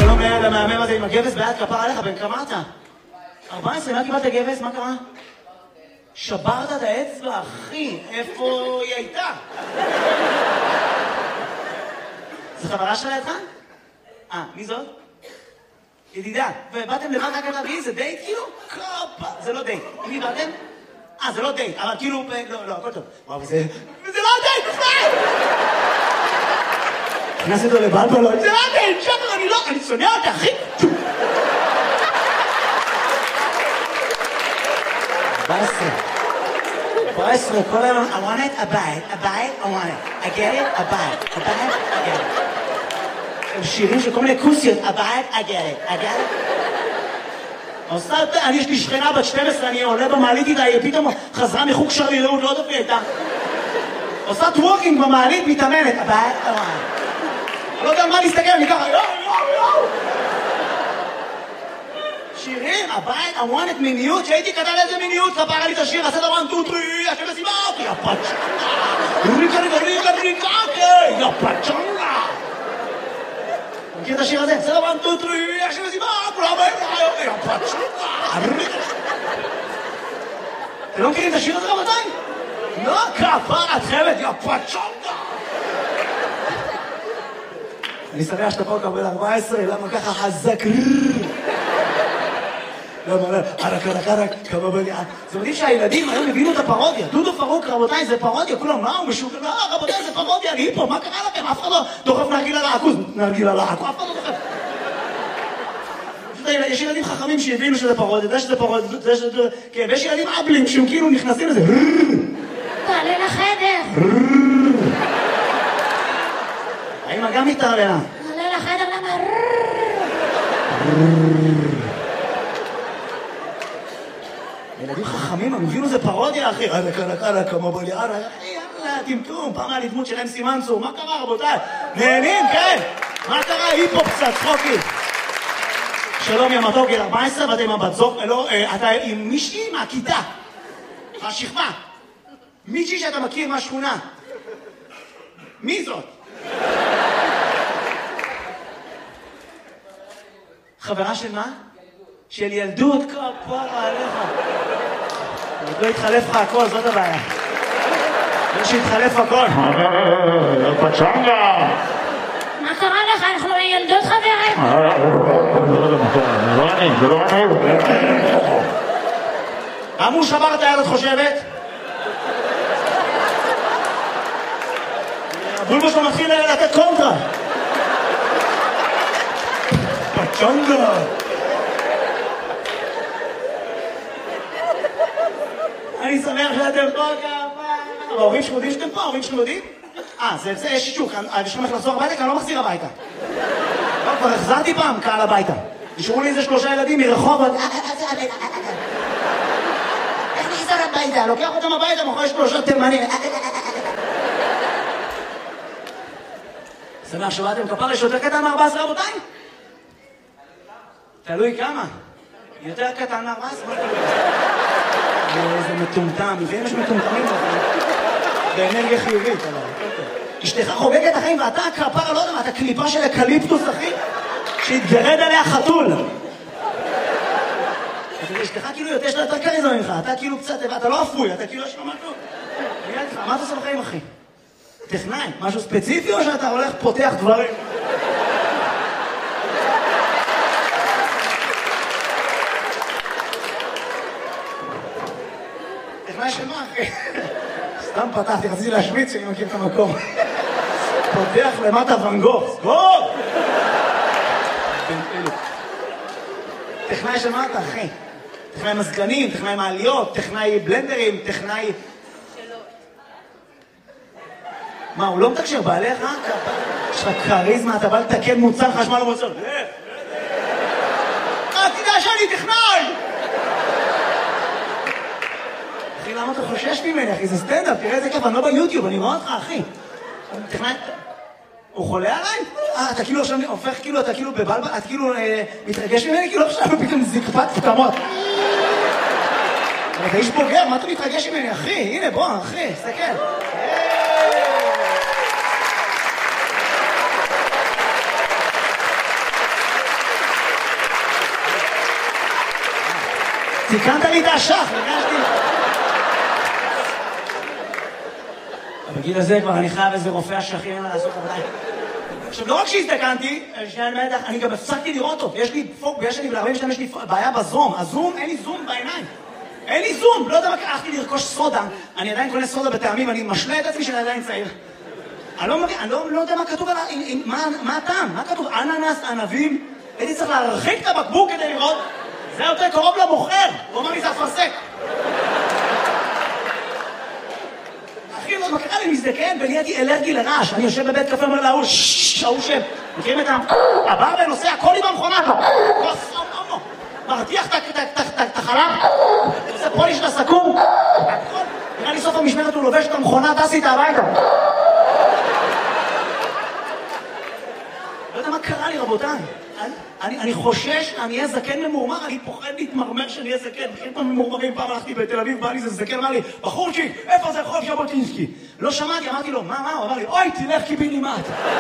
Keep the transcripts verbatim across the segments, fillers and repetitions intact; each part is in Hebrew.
שלום ליד המאמם הזה עם הגבס ביד, כפר עליך, בן כמה אתה? ארבע עשרה, מה קיבלת גבס? מה קרה? שברת את האצבע, אחי, איפה היא הייתה? זו חברה שלה איתך? אה, מי זאת? ידידה, ובאתם לבד רק אתה והיא, זה דייט כאילו? קופה, זה לא דייט. עם מי באתם? אה, זה לא דייט, אבל כאילו, לא, לא, הכל טוב. וואו, וזה, וזה לא דייט, בכלל! הכנס אותו לבלבלות, זה לא דייט, שחר, אני לא, אני שונא אותה, אחי! ארבע עשרה. ארבע עשרה, כל היום, I want it, a buy it, a buy it, I want it. I get it, a buy it, a buy it, I get it. שירים של כל מיני כוסיות, a buy it, I get it, I get it. עושה, אני יש לי שכנה בת שתים עשרה, אני עולה במעלית איתה, היא פתאום חזרה מחוג שרי, לא יודעת מי הייתה. עושה טוורקינג במעלית, מתאמנת, a buy it, I want it. לא יודע על מה להסתכל, אני ככה, יואו, יואו, יואו. שירים, הבית, I want it מיניות, שהייתי קטן איזה מיניות, כפרה לי את השיר, עשה דבר טו טרי, השם הסיבה, יא פצ'נגה, ריקה ריקה ריקה ריקה, יא פצ'נגה. מכיר את השיר הזה? עשה דבר טו טרי, השם הסיבה, כולם באים, יא פצ'נגה, ריקה. אתם לא מכירים את השיר הזה רבותיי? לא, כפרה, את חייבת, יא פצ'נגה. אני שמח שאתה פה קבל ארבע עשרה, למה ככה חזק? למה לא? ערק, ערק, ערק, כמה בליעה. זה מדהים שהילדים היום הבינו את הפרודיה. דודו פרוק, רבותיי, זה פרודיה. כולם, מה הוא משוגע? לא, רבותיי, זה פרודיה. אני פה, מה קרה לכם? אף אחד לא דוחף נרגילה לעכוז. נרגילה לעכוז, אף אחד לא דוחף. יש ילדים חכמים שהבינו שזה פרודיה, זה שזה פרודיה, זה שזה... כן, ויש ילדים אבלים שהם כאילו נכנסים לזה. תעלה לחדר. האמא גם מתערללה. תעלה לחדר, למה? ילדים חכמים, הם הבינו זה פרודיה, אחי. עלק, עלק, עלק, כמה בליעה, אחי, יאללה, טמטום, פעם היה לי דמות של אמסי מנסור. מה קרה, רבותיי? נהנים, כן? מה קרה? היפ-הופ קצת, צחוקי. שלום, יא מתוק, גיל ארבע עשרה, ואתה עם הבת זוג, לא, אתה עם מישהי מהכיתה, מהשכבה. מישהי שאתה מכיר מהשכונה. מי זאת? חברה של מה? של ילדות, כפרה עליך. עוד לא התחלף לך הכל, זאת הבעיה. לא שהתחלף הכל. פצ'נגה! מה קרה לך? אנחנו ילדות חברים. זה לא אני, זה לא אני. אמרו שבר את היד, את חושבת? הבולבוס לא מתחיל לתת קונטרה. פצ'נגה! אני שמח שאתם פה כמה... ההורים שלך יודעים שאתם פה? ההורים שלך יודעים? אה, זה יש שישוק, אני שלומך לחזור הביתה כי אני לא מחזיר הביתה. לא, כבר החזרתי פעם קהל הביתה. נשארו לי איזה שלושה ילדים מרחוב... איך נחזר הביתה? לוקח אותם הביתה, מאחורי שלושה תימנים. שמח שבאתם, כפר יש יותר קטן מ-ארבע עשרה רבותיי? תלוי כמה. יותר קטן מ-ארבע עשרה? איזה מטומטם, לפעמים יש מטומטמים באנרגיה חיובית, אבל אשתך חוגגת החיים ואתה כפרה, לא יודע מה, אתה קליפה של אקליפטוס, אחי, שהתגרד עליה חתול. אשתך כאילו יותר שאתה יותר קריזמה ממך, אתה כאילו קצת, אתה לא אפוי, אתה כאילו יש לו משהו. מה אתה עושה בחיים, אחי? טכנאי, משהו ספציפי או שאתה הולך פותח דברים? טכנאי של מה, אחי? סתם פתחתי, רציתי להשוויץ שאני מכיר את המקום. פותח למטה ואן גוך. סגור! טכנאי של מה אתה, אחי? טכנאי מזגנים, טכנאי מעליות, טכנאי בלנדרים, טכנאי... מה, הוא לא מתקשר בעליך? יש לך קריזמה, אתה בא לתקן מוצר חשמל או מוצר? אה, תדע שאני טכנאי! אחי, למה אתה חושש ממני, אחי? זה סטנדאפ, תראה איזה כיף, אני לא ביוטיוב, אני רואה אותך, אחי. טכנאי... הוא חולה עליי? אה, אתה כאילו עכשיו הופך, כאילו, אתה כאילו בבלבל, אתה כאילו מתרגש ממני, כאילו עכשיו פתאום זקפת פתמות. אבל אתה איש בוגר, מה אתה מתרגש ממני, אחי? הנה, בוא, אחי, סתכל. תיקנת לי את האשך, הרגשתי. בגיל הזה כבר אני חייב איזה רופא אשכים לעשות עבודה. עכשיו, לא רק שהזדקנתי, אני גם הפסקתי לראות טוב. יש לי פוק, יש לי ב-ארבעים ושתיים, יש לי בעיה בזום. הזום, אין לי זום בעיניים. אין לי זום. לא יודע מה, הלכתי לרכוש סודה. אני עדיין קונה סודה בטעמים, אני משלה את עצמי שאני עדיין צעיר. אני לא מבין, אני לא יודע מה כתוב על... מה הטעם? מה כתוב? אננס, ענבים? הייתי צריך להרחיק את הבקבוק כדי לראות. זה יותר קרוב למוכר. הוא אומר לי, זה אפרסק. אחי, לא, מה קרה לי מזדקן ונהייתי אלרגי לרעש. אני יושב בבית קפה, אומר להוא, ששש, שם. מכירים את ה... הבא ונוסע הכל עם המכונה. מרתיח את החלב. עושה פוליש לסכום. נראה לי סוף המשמרת הוא לובש את המכונה, טסי את הביתה. לא יודע מה קרה לי, רבותיי. אני, אני חושש, אני אהיה זקן ממורמר, אני פוחד להתמרמר שאני אהיה זקן. בכלל פעם ממורמרים, פעם הלכתי בתל אביב, בא לי זה זקן, אמר לי, בחורצ'יק, איפה זה רחוב ז'בוטינסקי? לא שמעתי, אמרתי לו, מה, מה? הוא אמר לי, אוי, תלך קיבינימט.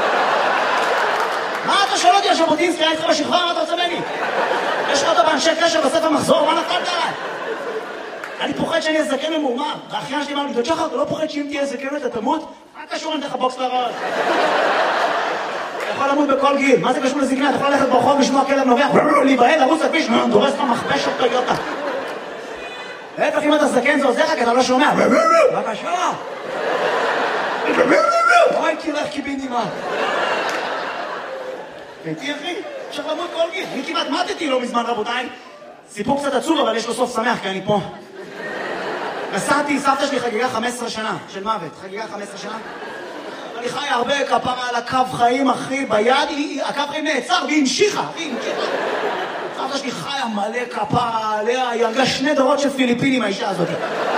מה אתה שואל אותי על ז'בוטינסקי? אני איתך בשכבה, מה אתה רוצה ממני? יש לך אותו באנשי קשר בספר מחזור, מה נפלת עליי? אני פוחד שאני אהיה זקן ממורמר. והאחיין שלי אמר לי, דוד שחר, אתה לא פוחד שאם תהיה זקן אתה תמות? מה קשור אם תלך בוקס לראש? אתה יכול למות בכל גיל, מה זה קשור לזקנה? אתה יכול ללכת ברחוב לשמוע כלב נובח, להיבהל, לרוץ לכביש, דורס לך מכבש או טיוטה. להפך, אם אתה זקן זה עוזר לך, כי אתה לא שומע. בבקשה. אוי, תלך קיבינימט. ביתי אחי, אפשר למות כל גיל. אני כמעט מתתי לא מזמן, רבותיי. סיפור קצת עצוב, אבל יש לו סוף שמח, כי אני פה. נסעתי, סבתא שלי חגיגה חמש עשרה שנה של מוות, חגיגה חמש עשרה שנה. אני חי הרבה כפרה על הקו חיים, אחי, ביד, הקו חיים נעצר והיא המשיכה, היא המשיכה. סבתא שלי חיה מלא כפרה עליה, היא הרגה שני דורות של פיליפינים, האישה הזאת.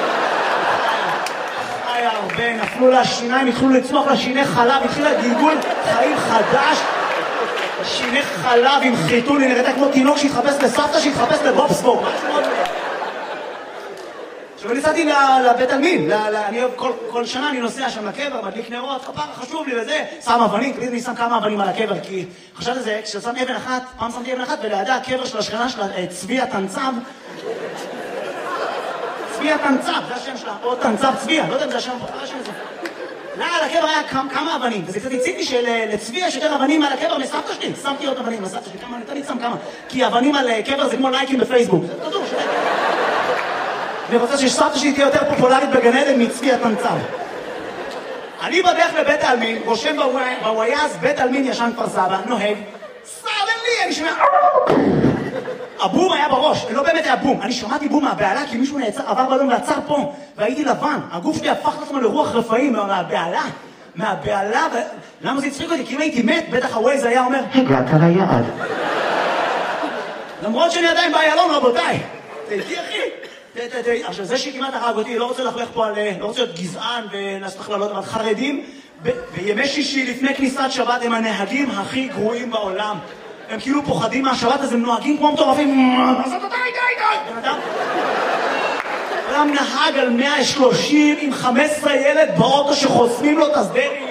חיה הרבה, נפלו לה שיניים, התחילו לצמוח לה שיני חלב, התחילה גלגול חיים חדש. שיני חלב עם חיתול, היא נראתה כמו תינוק שהתחפש לסבתא, שהתחפש לבובספורט. עכשיו, אני נסעתי לבית עלמין, אני אוהב, כל שנה אני נוסע שם לקבר, מדליק נרות, כפרה, חשוב לי וזה, שם אבנים, תמיד אני שם כמה אבנים על הקבר, כי חשבתי זה, כששם אבן אחת, פעם שמתי אבן אחת, ולידה הקבר של השכנה שלה, צביה תנצב, צביה תנצב, זה השם שלה, או תנצב צביה, לא יודע אם זה השם, זה השם הזה. לא, על הקבר היה כמה אבנים, וזה קצת הציתי שלצביה יש יותר אבנים על הקבר מסבתא שלי, שמתי עוד אבנים לסבתא שלי, כמה, אני תמיד שם כמה, כי אבנים על קבר זה כמו לייקים בפייסבוק, זה כתוב, אני רוצה שסבתא שלי תהיה יותר פופולרית בגן עדן מצבי התנצב. אני בדרך לבית העלמין, רושם בוויאז, בית העלמין ישן כפר סבא, נוהג, סרדלי, אני שומע... הבום היה בראש, לא באמת היה בום, אני שמעתי בום מהבעלה כי מישהו נעצר, עבר בלון ועצר פה, והייתי לבן, הגוף שלי הפך לעצמו לרוח רפאים מהבעלה, מהבעלה, ו... למה זה הצחיק אותי? כי אם הייתי מת, בטח הווייז היה אומר, הגעת ליעד. למרות שאני עדיין באיילון, רבותיי. תהייתי אחי. עכשיו, זה שכמעט הרג אותי, לא רוצה לחלך פה על... לא רוצה להיות גזען ולעשות הכללות, אבל חרדים, בימי שישי לפני כניסת שבת הם הנהגים הכי גרועים בעולם. הם כאילו פוחדים מהשבת, אז הם נוהגים כמו מטורפים. אז אתה די, די, די! בן אדם? אדם נהג על מאה ושלושים עם חמש עשרה ילד באוטו שחוסמים לו את הסדרים.